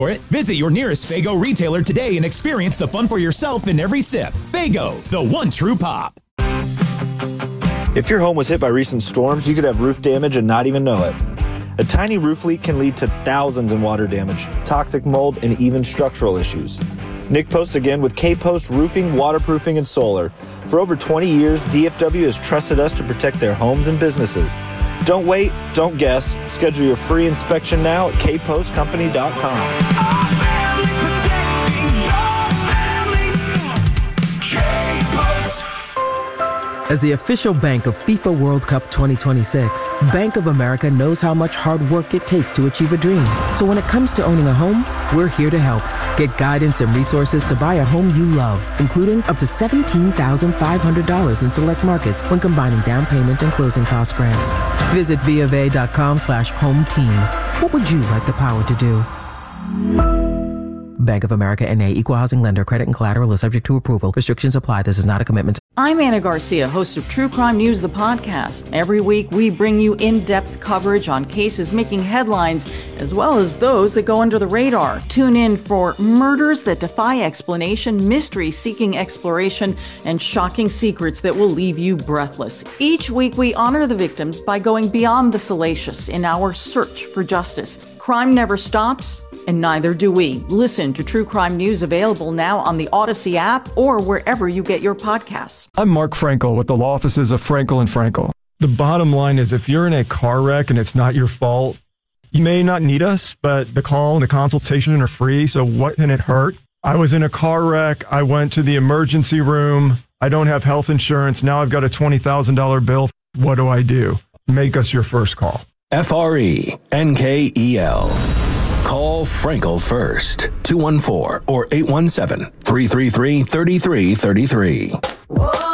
For it, visit your nearest Faygo retailer today and experience the fun for yourself in every sip. Faygo, the one true pop. If your home was hit by recent storms, you could have roof damage and not even know it. A tiny roof leak can lead to thousands in water damage, toxic mold, and even structural issues. Nick Post again with K-Post Roofing, Waterproofing, and Solar. For over 20 years, DFW has trusted us to protect their homes and businesses. Don't wait, don't guess. Schedule your free inspection now at kpostcompany.com. As the official bank of FIFA World Cup 2026, Bank of America knows how much hard work it takes to achieve a dream. So when it comes to owning a home, we're here to help. Get guidance and resources to buy a home you love, including up to $17,500 in select markets when combining down payment and closing cost grants. Visit BofA.com/home team. What would you like the power to do? Bank of America N.A. Equal Housing Lender. Credit and collateral is subject to approval. Restrictions apply. This is not a commitment. I'm Anna Garcia, host of True Crime News, the podcast. Every week, we bring you in-depth coverage on cases making headlines, as well as those that go under the radar. Tune in for murders that defy explanation, mystery seeking exploration, and shocking secrets that will leave you breathless. Each week, we honor the victims by going beyond the salacious in our search for justice. Crime never stops, and neither do we. Listen to True Crime News, available now on the Odyssey app or wherever you get your podcasts. I'm Mark Frankel with the law offices of Frankel & Frankel. The bottom line is, if you're in a car wreck and it's not your fault, you may not need us, but the call and the consultation are free, so what can it hurt? I was in a car wreck. I went to the emergency room. I don't have health insurance. Now I've got a $20,000 bill. What do I do? Make us your first call. FRENKEL. Call Frankel first. 214 or 817-333-3333.